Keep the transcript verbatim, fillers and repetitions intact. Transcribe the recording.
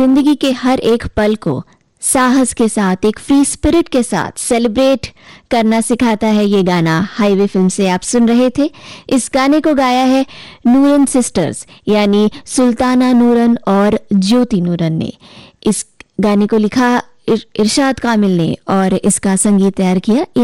जिंदगी के हर एक पल को साहस के साथ, एक फ्री स्पिरिट के साथ सेलिब्रेट करना सिखाता है ये गाना। हाईवे फिल्म से आप सुन रहे थे। इस गाने को गाया है नूरन सिस्टर्स यानी सुल्ताना नूरन और ज्योति नूरन ने। इस गाने को लिखा इर, इरशाद कामिल ने और इसका संगीत तैयार किया